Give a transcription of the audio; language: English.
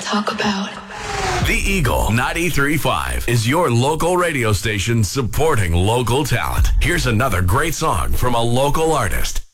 talk about. The Eagle 93.5 is your local radio station supporting local talent. Here's another great song from a local artist.